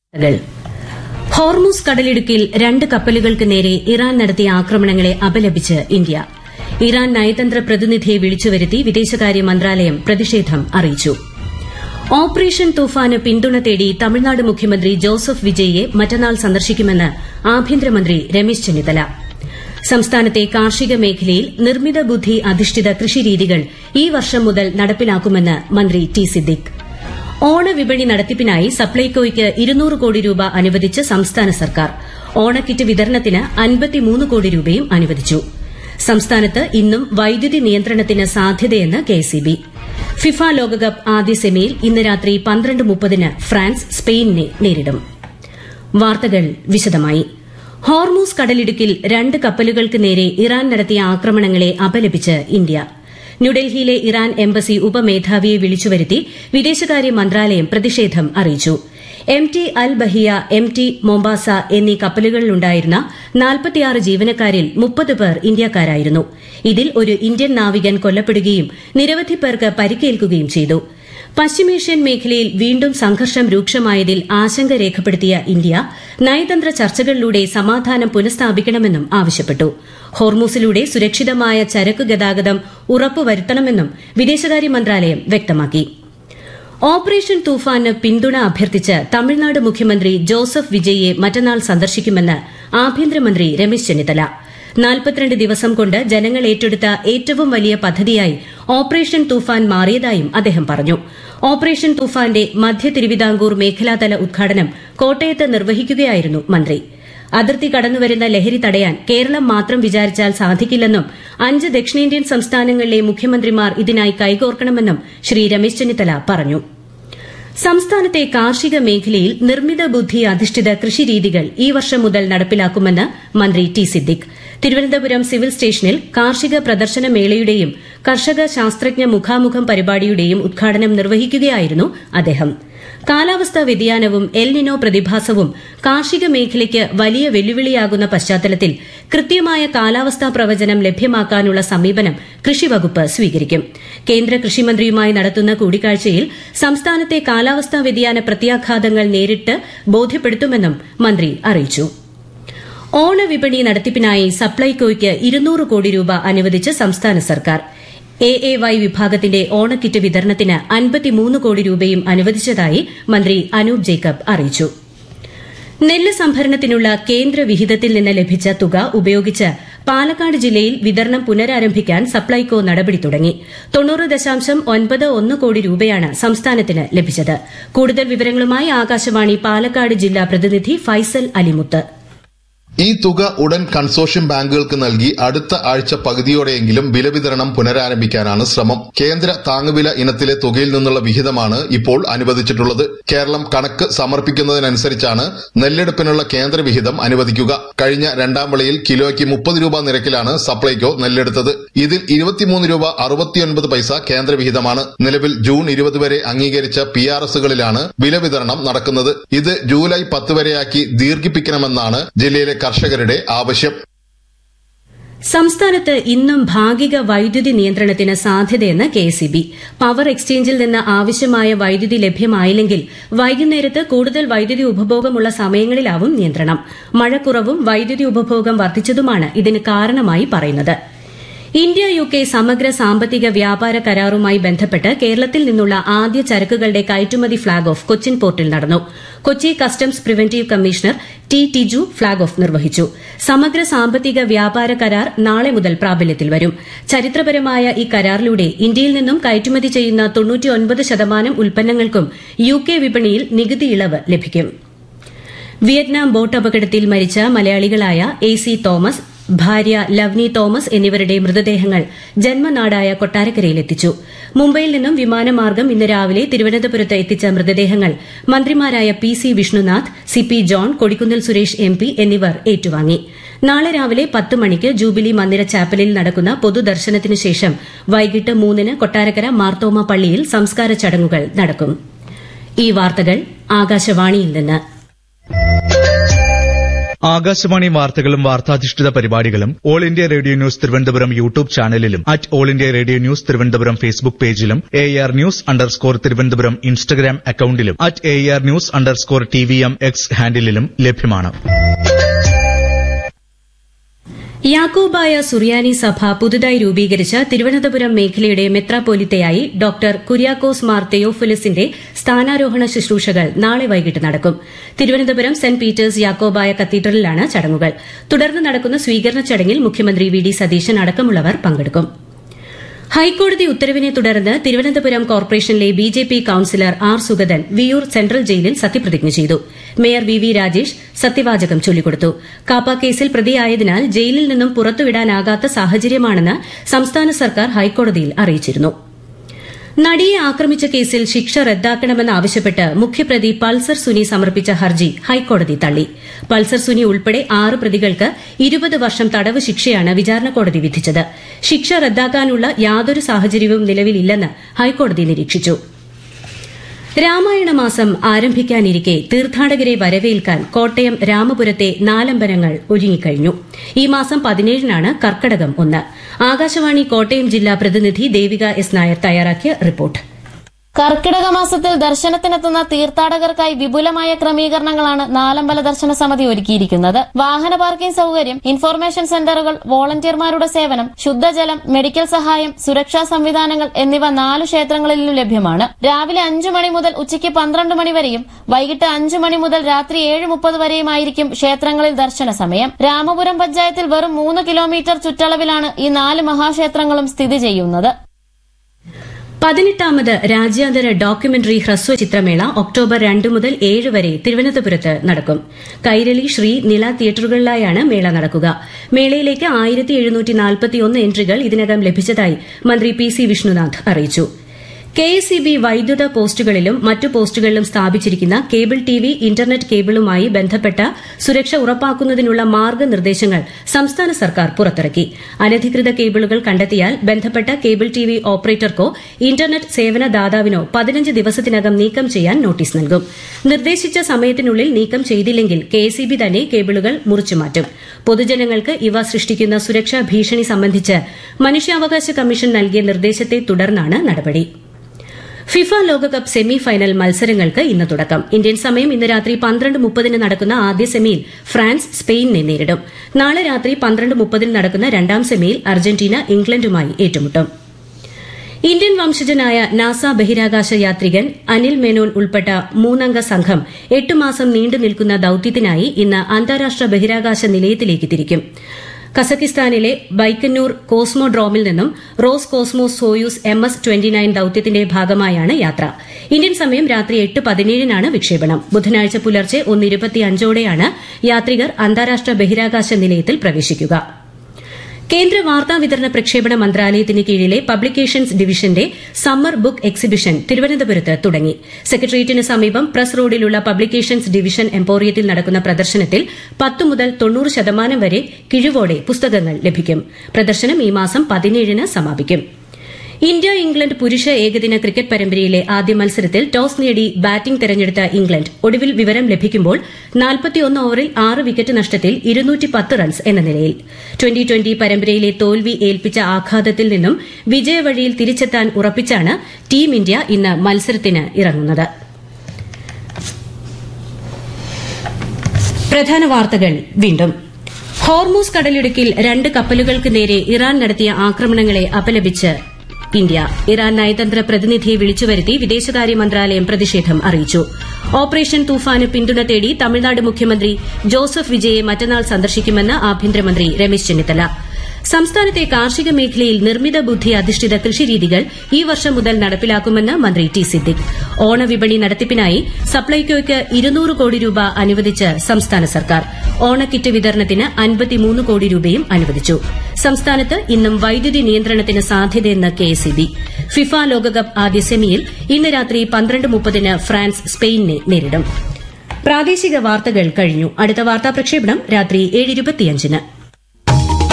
Hormuz കടലിടുക്കിൽ 2 കപ്പലുകൾക്ക് നേരെ ഇറാൻ നടത്തിയ ആക്രമണങ്ങളെ അപലപിച്ച് ഇന്ത്യ. ഇറാൻ നയതന്ത്ര പ്രതിനിധിയെ വിളിച്ചുവരുത്തി വിദേശകാര്യ മന്ത്രാലയം പ്രതിഷേധം അറിയിച്ചു. ഓപ്പറേഷൻ തൂഫാന് പിന്തുണ തേടി തമിഴ്നാട് മുഖ്യമന്ത്രി ജോസഫ് വിജയിയെ മറ്റന്നാൾ സന്ദർശിക്കുമെന്ന് ആഭ്യന്തരമന്ത്രി രമേശ് ചെന്നിത്തല. സംസ്ഥാനത്തെ കാർഷിക മേഖലയിൽ നിർമ്മിത ബുദ്ധി അധിഷ്ഠിത കൃഷിരീതികൾ ഈ വർഷം മുതൽ നടപ്പിലാക്കുമെന്ന് മന്ത്രി ടി സിദ്ദിഖ്. ഓണവിപണി നടത്തിപ്പിനായി സപ്ലൈകോയ്ക്ക് 200 കോടി രൂപ അനുവദിച്ച് സംസ്ഥാന സർക്കാർ. ഓണക്കിറ്റ് വിതരണത്തിന് 53 കോടി രൂപയും അനുവദിച്ചു. സംസ്ഥാനത്ത് ഇന്നും വൈദ്യുതി നിയന്ത്രണത്തിന് സാധ്യതയെന്ന് കെഎസ്ഇബി. ഫിഫ ലോകകപ്പ് ആദ്യ സെമിയിൽ ഇന്ന് രാത്രി 12:30 ഫ്രാൻസ് സ്പെയിനിനെ നേരിടും. വാർത്തകൾ വിശദമായി. ഹോർമുസ് കടലിടുക്കിൽ 2 കപ്പലുകൾക്ക് നേരെ ഇറാൻ നടത്തിയ ആക്രമണങ്ങളെ അപലപിച്ച് ഇന്ത്യ. ന്യൂഡൽഹിയിലെ ഇറാൻ എംബസി ഉപമേധാവിയെ വിളിച്ചുവരുത്തി വിദേശകാര്യ മന്ത്രാലയം പ്രതിഷേധം അറിയിച്ചു. MT അൽ ബഹിയ, MT മൊംബാസ എന്നീ കപ്പലുകളിലുണ്ടായിരുന്ന 46 ജീവനക്കാരിൽ 30 പേർ ഇന്ത്യക്കാരായിരുന്നു. ഇതിൽ ഒരു ഇന്ത്യൻ നാവികൻ കൊല്ലപ്പെടുകയും നിരവധി പേർക്ക് പരിക്കേൽക്കുകയും ചെയ്തു. പശ്ചിമേഷ്യൻ മേഖലയിൽ വീണ്ടും സംഘർഷം രൂക്ഷമായതിൽ ആശങ്ക രേഖപ്പെടുത്തിയ ഇന്ത്യ നയതന്ത്ര ചർച്ചകളിലൂടെ സമാധാനം പുനഃസ്ഥാപിക്കണമെന്നും ആവശ്യപ്പെട്ടു. ഹോർമുസിലൂടെ സുരക്ഷിതമായ ചരക്ക് ഗതാഗതം ഉറപ്പുവരുത്തണമെന്നും വിദേശകാര്യ മന്ത്രാലയം വ്യക്തമാക്കി. ഓപ്പറേഷൻ തൂഫാന് പിന്തുണ അഭ്യർത്ഥിച്ച് തമിഴ്നാട് മുഖ്യമന്ത്രി ജോസഫ് വിജയിയെ മറ്റന്നാൾ സന്ദർശിക്കുമെന്ന് ആഭ്യന്തരമന്ത്രി രമേശ് ചെന്നിത്തല. 42 ദിവസം കൊണ്ട് ജനങ്ങൾ ഏറ്റെടുത്ത ഏറ്റവും വലിയ പദ്ധതിയായി ഓപ്പറേഷൻ തൂഫാൻ മാറിയതായും അദ്ദേഹം പറഞ്ഞു. ഓപ്പറേഷൻ തൂഫാന്റെ മധ്യ തിരുവിതാംകൂർ മേഖലാതല ഉദ്ഘാടനം കോട്ടയത്ത് നിർവഹിക്കുകയായിരുന്നു മന്ത്രി. അതിർത്തി കടന്നുവരുന്ന ലഹരി തടയാൻ കേരളം മാത്രം വിചാരിച്ചാൽ സാധിക്കില്ലെന്നും 5 ദക്ഷിണേന്ത്യൻ സംസ്ഥാനങ്ങളിലെ മുഖ്യമന്ത്രിമാർ ഇതിനായി കൈകോർക്കണമെന്നും ശ്രീ രമേശ് ചെന്നിത്തല പറഞ്ഞു. സംസ്ഥാനത്തെ കാർഷിക മേഖലയിൽ നിർമ്മിത ബുദ്ധി അധിഷ്ഠിത കൃഷിരീതികൾ ഈ വർഷം മുതൽ നടപ്പിലാക്കുമെന്ന് മന്ത്രി ടി സിദ്ദിഖ്. തിരുവനന്തപുരം സിവിൽ സ്റ്റേഷനിൽ കാർഷിക പ്രദർശന മേളയുടെയും കർഷക ശാസ്ത്രജ്ഞ മുഖാമുഖം പരിപാടിയുടെയും ഉദ്ഘാടനം നിർവഹിക്കുകയായിരുന്നു അദ്ദേഹം. കാലാവസ്ഥാ വ്യതിയാനവും എൽ നിനോ പ്രതിഭാസവും കാർഷിക മേഖലയ്ക്ക് വലിയ വെല്ലുവിളിയാകുന്ന പശ്ചാത്തലത്തിൽ കൃത്യമായ കാലാവസ്ഥാ പ്രവചനം ലഭ്യമാക്കാനുള്ള സമീപനം കൃഷിവകുപ്പ് സ്വീകരിക്കും. കേന്ദ്ര കൃഷിമന്ത്രിയുമായി നടത്തുന്ന കൂടിക്കാഴ്ചയിൽ സംസ്ഥാനത്തെ കാലാവസ്ഥാ വ്യതിയാന പ്രത്യാഘാതങ്ങൾ നേരിട്ട് ബോധ്യപ്പെടുത്തുമെന്നും മന്ത്രി അറിയിച്ചു. ഓണവിപണി നടത്തിപ്പിനായി സപ്ലൈകോയ്ക്ക് 200 കോടി രൂപ അനുവദിച്ച് സംസ്ഥാന സർക്കാർ. AAY വിഭാഗത്തിന്റെ ഓണക്കിറ്റ് വിതരണത്തിന് 53 കോടി രൂപയും അനുവദിച്ചതായി മന്ത്രി അനൂപ് ജേക്കബ് അറിയിച്ചു. നെല്ല് സംഭരണത്തിനുള്ള കേന്ദ്ര വിഹിതത്തിൽ നിന്ന് ലഭിച്ച തുക ഉപയോഗിച്ച് പാലക്കാട് ജില്ലയിൽ വിതരണം പുനരാരംഭിക്കാൻ സപ്ലൈകോ നടപടി തുടങ്ങി. 90.91 കോടി രൂപയാണ് സംസ്ഥാനത്തിന് ലഭിച്ചത്. കൂടുതൽ വിവരങ്ങളുമായി ആകാശവാണി പാലക്കാട് ജില്ലാ പ്രതിനിധി ഫൈസൽ അലിമുത്ത്. ഈ തുക ഉടൻ കൺസോർഷ്യം ബാങ്കുകൾക്ക് നൽകി അടുത്ത ആഴ്ച പകുതിയോടെയെങ്കിലും വില വിതരണം പുനരാരംഭിക്കാനാണ് ശ്രമം. കേന്ദ്ര താങ്ങുവില ഇനത്തിലെ തുകയിൽ നിന്നുള്ള വിഹിതമാണ് ഇപ്പോൾ അനുവദിച്ചിട്ടുള്ളത്. കേരളം കണക്ക് സമർപ്പിക്കുന്നതിനനുസരിച്ചാണ് നെല്ലെടുപ്പിനുള്ള കേന്ദ്ര വിഹിതം അനുവദിക്കുക. കഴിഞ്ഞ 2ാം വിളയിൽ കിലോയ്ക്ക് 30 രൂപ നിരക്കിലാണ് സപ്ലൈകോ നെല്ലെടുത്തത്. ഇതിൽ 23 രൂപ 69 പൈസ കേന്ദ്ര വിഹിതമാണ്. നിലവിൽ ജൂൺ 20 വരെ അംഗീകരിച്ച PRSകളിലാണ് വില വിതരണം നടക്കുന്നത്. ഇത് ജൂലൈ 10 വരെയാക്കി ദീർഘിപ്പിക്കണമെന്നാണ് ജില്ലയിലെ കർഷകരുടെ ആവശ്യം. സംസ്ഥാനത്ത് ഇന്നും ഭാഗിക വൈദ്യുതി നിയന്ത്രണത്തിന് സാധ്യതയെന്ന് കെഎസ്ഇബി. പവർ എക്സ്ചേഞ്ചിൽ നിന്ന് ആവശ്യമായ വൈദ്യുതി ലഭ്യമായില്ലെങ്കിൽ വൈകുന്നേരത്ത് കൂടുതൽ വൈദ്യുതി ഉപഭോഗമുള്ള സമയങ്ങളിലാവും നിയന്ത്രണം. മഴക്കുറവും വൈദ്യുതി ഉപഭോഗം വർദ്ധിച്ചതുമാണ് ഇതിന് കാരണമായി പറയുന്നത്. ഇന്ത്യ UK സമഗ്ര സാമ്പത്തിക വ്യാപാര കരാറുമായി ബന്ധപ്പെട്ട് കേരളത്തിൽ നിന്നുള്ള ആദ്യ ചരക്കുകളുടെ കയറ്റുമതി ഫ്ളാഗ് ഓഫ് കൊച്ചിൻ പോർട്ടിൽ നടന്നു. Kochi customs preventive commissioner T Tiju flag off നിർവഹിച്ചു. സമഗ്ര സാമ്പത്തിക വ്യാപാര കരാർ നാളെ മുതൽ പ്രാബല്യത്തിൽ വരും. ചരിത്രപരമായ ഈ കരാറിലൂടെ ഇന്ത്യയിൽ നിന്നും കയറ്റുമതി ചെയ്യുന്ന 99% ഉൽപ്പന്നങ്ങൾക്കും UK വിപണിയിൽ നികുതി ഇളവ് ലഭിക്കും. വിയറ്റ്നാം ബോട്ട് അപകടത്തിൽ മരിച്ച മലയാളികളായ AC തോമസ്, ഭാര്യ ലവ്നി തോമസ് എന്നിവരുടെ മൃതദേഹങ്ങൾ ജന്മനാടായ കൊട്ടാരക്കരയിലെത്തിച്ചു. മുംബൈയിൽ നിന്നും വിമാനമാർഗം ഇന്ന് രാവിലെ തിരുവനന്തപുരത്ത് എത്തിച്ച മൃതദേഹങ്ങൾ മന്ത്രിമാരായ PC Vishnunath, CP John, Kodikunnil Suresh MP എന്നിവർ ഏറ്റുവാങ്ങി. നാളെ രാവിലെ 10 മണിക്ക് ജൂബിലി മന്ദിര ചാപ്പലിൽ നടക്കുന്ന പൊതുദർശനത്തിനു ശേഷം വൈകിട്ട് 3 കൊട്ടാരക്കര മാർത്തോമ പള്ളിയിൽ സംസ്കാര ചടങ്ങുകൾ നടക്കും. ഈ വാർത്തകൾ ആകാശവാണിയിൽ നിന്ന്. ആകാശവാണി വാർത്തകളും വാർത്താധിഷ്ഠിത പരിപാടികളും all India radio news Thiruvananthapuram YouTube ചാനലിലും @all India radio news Thiruvananthapuram Facebook പേജിലും AR ന്യൂസ് _തിരുവനന്തപുരം ഇൻസ്റ്റഗ്രാം അക്കൌണ്ടിലും @AR ന്യൂസ് _TVM X ഹാൻഡിലും ലഭ്യമാണ്. യാക്കോബായ സുറിയാനി സഭ പുതുതായി രൂപീകരിച്ച തിരുവനന്തപുരം മേഖലയുടെ മെത്രാപ്പോലിത്തയായി ഡോക്ടർ കുര്യാക്കോസ് മാർ തെയോഫിലിസിന്റെ സ്ഥാനാരോഹണ ശുശ്രൂഷകൾ നാളെ വൈകിട്ട് നടക്കും. തിരുവനന്തപുരം സെന്റ് പീറ്റേഴ്സ് യാക്കോബായ കത്തീഡ്രലിലാണ് ചടങ്ങുകൾ. തുടർന്ന് നടക്കുന്ന സ്വീകരണ ചടങ്ങിൽ മുഖ്യമന്ത്രി VD സതീശൻ അടക്കമുള്ളവർ പങ്കെടുക്കും. ഹൈക്കോടതി ഉത്തരവിനെ തുടർന്ന് തിരുവനന്തപുരം കോർപ്പറേഷനിലെ BJP councillor R Sugathan Viyyur central ജയിലിൽ സത്യപ്രതിജ്ഞ ചെയ്തു. മേയർ VV രാജേഷ് സത്യവാചകം ചൊല്ലിക്കൊടുത്തു. കാപ്പ കേസിൽ പ്രതിയായതിനാൽ ജയിലിൽ നിന്നും പുറത്തുവിടാനാകാത്ത സാഹചര്യമാണെന്ന് സംസ്ഥാന സർക്കാർ ഹൈക്കോടതിയിൽ അറിയിച്ചിരുന്നു. നടിയെ ആക്രമിച്ച കേസിൽ ശിക്ഷ റദ്ദാക്കണമെന്നാവശ്യപ്പെട്ട് മുഖ്യപ്രതി പൾസർ സുനി സമർപ്പിച്ച ഹർജി ഹൈക്കോടതി തള്ളി. പൾസർ സുനി ഉൾപ്പെടെ 6 പ്രതികൾക്ക് 20 വർഷം തടവ് ശിക്ഷയാണ് വിചാരണ കോടതി വിധിച്ചത്. ശിക്ഷ റദ്ദാക്കാനുള്ള യാതൊരു സാഹചര്യവും നിലവിലില്ലെന്ന് ഹൈക്കോടതി നിരീക്ഷിച്ചു. രാമായണ മാസം ആരംഭിക്കാനിരിക്കെ തീർത്ഥാടകരെ വരവേൽക്കാൻ കോട്ടയം രാമപുരത്തെ 4 അമ്പലങ്ങൾ ഒരുങ്ങിക്കഴിഞ്ഞു. ഈ മാസം 17-നാണ് കർക്കടകം 1. ആകാശവാണി കോട്ടയം ജില്ലാ പ്രതിനിധി ദേവിക S. നായർ തയ്യാറാക്കിയ റിപ്പോർട്ട്. കർക്കിടക മാസത്തിൽ ദർശനത്തിനെത്തുന്ന തീർത്ഥാടകർക്കായി വിപുലമായ ക്രമീകരണങ്ങളാണ് നാലമ്പല ദർശന സമിതി ഒരുക്കിയിരിക്കുന്നത്. വാഹന പാർക്കിംഗ് സൌകര്യം, ഇൻഫർമേഷൻ സെന്ററുകൾ, വോളണ്ടിയർമാരുടെ സേവനം, ശുദ്ധജലം, മെഡിക്കൽ സഹായം, സുരക്ഷാ സംവിധാനങ്ങൾ എന്നിവ 4 ക്ഷേത്രങ്ങളിലും ലഭ്യമാണ്. രാവിലെ 5 മണി മുതൽ ഉച്ചയ്ക്ക് 12 മണി വരെയും വൈകിട്ട് 5 മണി മുതൽ രാത്രി 7:30 വരെയുമായിരിക്കും ക്ഷേത്രങ്ങളിൽ ദർശന സമയം. രാമപുരം പഞ്ചായത്തിൽ വെറും 3 കിലോമീറ്റർ ചുറ്റളവിലാണ് ഈ 4 മഹാക്ഷേത്രങ്ങളും സ്ഥിതി ചെയ്യുന്നത്. 18ാമത് രാജ്യാന്തര ഡോക്യുമെന്ററി ഹ്രസ്വ ചിത്രമേള ഒക്ടോബർ 2 മുതൽ 7 വരെ തിരുവനന്തപുരത്ത് നടക്കും. കൈരളി, ശ്രീ, നില തിയേറ്ററുകളിലായാണ് മേള നടക്കുക. മേളയിലേക്ക് 1741 എൻട്രികൾ ഇതിനകം ലഭിച്ചതായി മന്ത്രി PC വിഷ്ണുനാഥ് അറിയിച്ചു. KSEB വൈദ്യുത പോസ്റ്റുകളിലും മറ്റു പോസ്റ്റുകളിലും സ്ഥാപിച്ചിരിക്കുന്ന കേബിൾ TV, ഇന്റർനെറ്റ് കേബിളുമായി ബന്ധപ്പെട്ട സുരക്ഷ ഉറപ്പാക്കുന്നതിനുള്ള മാർഗ്ഗനിർദ്ദേശങ്ങൾ സംസ്ഥാന സർക്കാർ പുറത്തിറക്കി. അനധികൃത കേബിളുകൾ കണ്ടെത്തിയാൽ ബന്ധപ്പെട്ട കേബിൾ TV ഓപ്പറേറ്റർക്കോ ഇന്റർനെറ്റ് സേവനദാതാവിനോ 15 ദിവസത്തിനകം നീക്കം ചെയ്യാൻ നോട്ടീസ് നൽകും. നിർദ്ദേശിച്ച സമയത്തിനുള്ളിൽ നീക്കം ചെയ്തില്ലെങ്കിൽ KSEB തന്നെ കേബിളുകൾ മുറിച്ചുമാറ്റും. പൊതുജനങ്ങൾക്ക് ഇവ സൃഷ്ടിക്കുന്ന സുരക്ഷാ ഭീഷണി സംബന്ധിച്ച് മനുഷ്യാവകാശ കമ്മീഷൻ നൽകിയ നിർദ്ദേശത്തെ തുടർന്നാണ് നടപടി. ഫിഫ ലോകകപ്പ് സെമി ഫൈനൽ മത്സരങ്ങൾക്ക് ഇന്ന് തുടക്കം. ഇന്ത്യൻ സമയം ഇന്ന് രാത്രി 12:30 നടക്കുന്ന ആദ്യ സെമിയിൽ ഫ്രാൻസ് സ്പെയിനിനെ നേരിടും. നാളെ രാത്രി 12:30 നടക്കുന്ന രണ്ടാം സെമിയിൽ അർജന്റീന ഇംഗ്ലണ്ടുമായി ഏറ്റുമുട്ടും. ഇന്ത്യൻ വംശജനായ നാസ ബഹിരാകാശ യാത്രികൻ അനിൽ മേനോൻ ഉൾപ്പെട്ട 3-അംഗ സംഘം 8 മാസം നീണ്ടുനിൽക്കുന്ന ദൌത്യത്തിനായി ഇന്ന് അന്താരാഷ്ട്ര ബഹിരാകാശ നിലയത്തിലേക്ക് തിരിക്കും. കസക്കിസ്ഥാനിലെ ബൈക്കന്നൂർ കോസ്മോഡ്രോമിൽ നിന്നും റോസ് കോസ്മോസ് സോയൂസ് MS-29 ദൌത്യത്തിന്റെ ഭാഗമായാണ് യാത്ര. ഇന്ത്യൻ സമയം രാത്രി 8:17 വിക്ഷേപണം. ബുധനാഴ്ച പുലർച്ചെ 1:25 യാത്രികർ അന്താരാഷ്ട്ര ബഹിരാകാശ നിലയത്തിൽ പ്രവേശിക്കുക. കേന്ദ്ര വാർത്താവിതരണ പ്രക്ഷേപണ മന്ത്രാലയത്തിന് കീഴിലെ പബ്ലിക്കേഷൻസ് ഡിവിഷന്റെ സമ്മർ ബുക്ക് എക്സിബിഷൻ തിരുവനന്തപുരത്ത് തുടങ്ങി. സെക്രട്ടേറിയറ്റിന് സമീപം പ്രസ് റോഡിലുള്ള പബ്ലിക്കേഷൻസ് ഡിവിഷൻ എംപോറിയത്തിൽ നടക്കുന്ന പ്രദർശനത്തിൽ 10 മുതൽ 90% വരെ കിഴിവോടെ പുസ്തകങ്ങൾ ലഭിക്കും. പ്രദർശനം ഈ മാസം 17 സമാപിക്കും. ഇന്ത്യ ഇംഗ്ലണ്ട് പുരുഷ ഏകദിന ക്രിക്കറ്റ് പരമ്പരയിലെ ആദ്യ മത്സരത്തിൽ ടോസ് നേടി ബാറ്റിംഗ് തെരഞ്ഞെടുത്ത ഇംഗ്ലണ്ട് ഒടുവിൽ വിവരം ലഭിക്കുമ്പോൾ 41 ഓവറിൽ 6 വിക്കറ്റ് നഷ്ടത്തിൽ 210 റൺസ് എന്ന നിലയിൽ. 2020 പരമ്പരയിലെ തോൽവി ഏൽപ്പിച്ച ആഘാതത്തിൽ നിന്നും വിജയവഴിയിൽ തിരിച്ചെത്താൻ ഉറപ്പിച്ചാണ് ടീം ഇന്ത്യ ഇന്ന് മത്സരത്തിന് ഇറങ്ങുന്നത്. പ്രധാന വാർത്തകൾ വീണ്ടും. ഹോർമൂസ് കടലിടുക്കിൽ 2 കപ്പലുകൾക്ക് നേരെ ഇറാൻ നടത്തിയ ആക്രമണങ്ങളെ അപലപിച്ച് ഇന്ത്യ. ഇറാൻ നയതന്ത്ര പ്രതിനിധിയെ വിളിച്ചുവരുത്തി വിദേശകാര്യ മന്ത്രാലയം പ്രതിഷേധം അറിയിച്ചു. ഓപ്പറേഷൻ തൂഫാന് പിന്തുണ തേടി തമിഴ്നാട് മുഖ്യമന്ത്രി ജോസഫ് വിജയെ മറ്റന്നാൾ സന്ദർശിക്കുമെന്ന് ആഭ്യന്തരമന്ത്രി രമേശ് ചെന്നിത്തല. സംസ്ഥാനത്തെ കാർഷിക മേഖലയിൽ നിർമ്മിത ബുദ്ധി അധിഷ്ഠിത കൃഷിരീതികൾ ഈ വർഷം മുതൽ നടപ്പിലാക്കുമെന്ന് മന്ത്രി ടി സിദ്ദിഖ്. ഓണവിപണി നടത്തിപ്പിനായി സപ്ലൈകോയ്ക്ക് 200 കോടി രൂപ അനുവദിച്ച് സംസ്ഥാന സർക്കാർ. ഓണക്കിറ്റ് വിതരണത്തിന് 53 കോടി രൂപയും അനുവദിച്ചു. സംസ്ഥാനത്ത് ഇന്നും വൈദ്യുതി നിയന്ത്രണത്തിന് സാധ്യതയെന്ന് KSEB. ഫിഫ ലോകകപ്പ് ആദ്യ സെമിയിൽ ഇന്ന് രാത്രി 12:30 ഫ്രാൻസ് സ്പെയിനിനെ നേരിടും. പ്രാദേശിക വാർത്തകൾ കഴിഞ്ഞു. അടുത്ത വാർത്താ പ്രക്ഷേപണം രാത്രി 7:25.